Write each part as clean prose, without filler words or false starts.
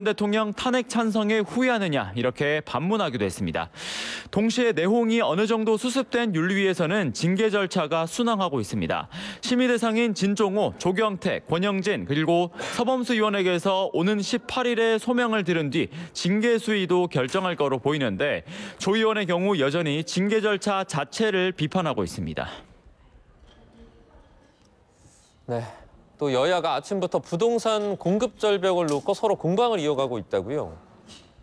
대통령 탄핵 찬성에 후회하느냐 이렇게 반문하기도 했습니다. 동시에 내홍이 어느 정도 수습된 윤리위에서는 징계 절차가 순항하고 있습니다. 심의 대상인 진종호, 조경태, 권영진 그리고 서범수위원에게서 오는 18일에 소명을 들은 뒤 징계 수위도 결정할 거로 보이는데 조 의원의 경우 여전히 징계 절차 자체를 비판하고 있습니다. 네. 또 여야가 아침부터 부동산 공급 절벽을 놓고 서로 공방을 이어가고 있다고요?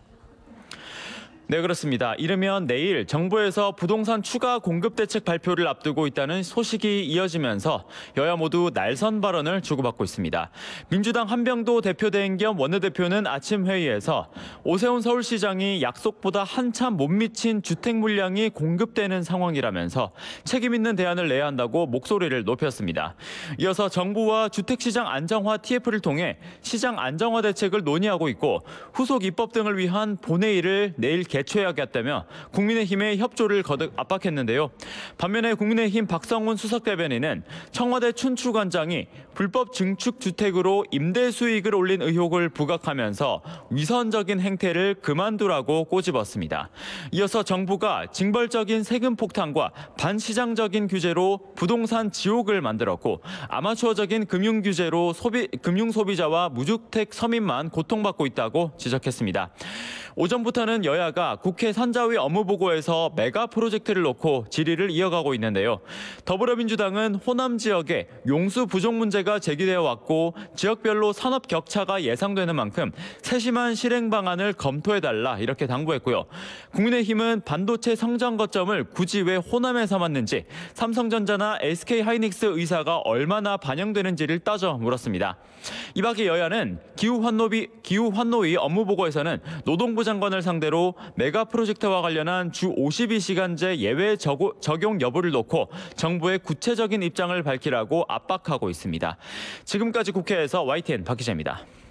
네, 그렇습니다. 이르면 내일 정부에서 부동산 추가 공급 대책 발표를 앞두고 있다는 소식이 이어지면서 여야 모두 날선 발언을 주고받고 있습니다. 민주당 한병도 대표대행 겸 원내대표는 아침 회의에서 오세훈 서울시장이 약속보다 한참 못 미친 주택 물량이 공급되는 상황이라면서 책임 있는 대안을 내야 한다고 목소리를 높였습니다. 이어서 정부와 주택시장 안정화 TF를 통해 시장 안정화 대책을 논의하고 있고 후속 입법 등을 위한 본회의를 내일 개최하겠다며 국민의힘의 협조를 거듭 압박했는데요. 반면에 국민의힘 박성훈 수석대변인은 청와대 춘추관장이 불법 증축 주택으로 임대 수익을 올린 의혹을 부각하면서 위선적인 행태를 그만두라고 꼬집었습니다. 이어서 정부가 징벌적인 세금 폭탄과 반시장적인 규제로 부동산 지옥을 만들었고 아마추어적인 금융 규제로 금융 소비자와 무주택 서민만 고통받고 있다고 지적했습니다. 오전부터는 여야가 국회 산자위 업무보고에서 메가 프로젝트를 놓고 질의를 이어가고 있는데요. 더불어민주당은 호남 지역에 용수 부족 문제가 제기되어 왔고 지역별로 산업 격차가 예상되는 만큼 세심한 실행 방안을 검토해달라 이렇게 당부했고요. 국민의힘은 반도체 성장 거점을 굳이 왜 호남에 삼았는지 삼성전자나 SK하이닉스 의사가 얼마나 반영되는지를 따져 물었습니다. 이 밖에 여야는 기후환노위 업무보고에서는 노동부 장관을 상대로 메가 프로젝트와 관련한 주 52시간제 예외 적용 여부를 놓고 정부의 구체적인 입장을 밝히라고 압박하고 있습니다. 지금까지 국회에서 YTN 박 기자입니다.